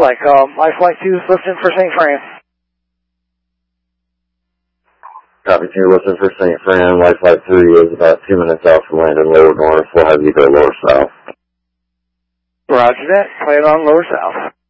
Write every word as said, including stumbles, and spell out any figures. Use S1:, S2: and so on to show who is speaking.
S1: like? Um, my flight two is lifting for Saint Fran.
S2: Copy two, listen for Saint Fran. Life Flight three is about two minutes out from landing lower north. We'll have you go lower south.
S1: Roger that. Plan on lower south.